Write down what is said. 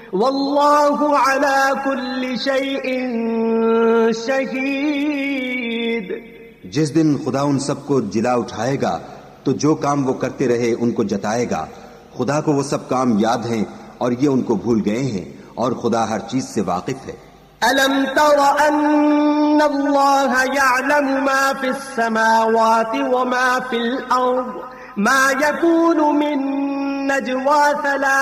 वल्लाहु अला कुल्लि शैइन शहीद। जिस दिन खुदा उन सबको जिला उठाएगा तो जो काम वो करते रहे उनको जताएगा। खुदा को वो सब काम याद हैं और ये उनको भूल गए हैं, और खुदा हर चीज से वाकिफ है। अलम तर अन्नल्लाह यअलमु मा फिस समावाति व मा फिल अर्द मा यकूनु मिन नजवा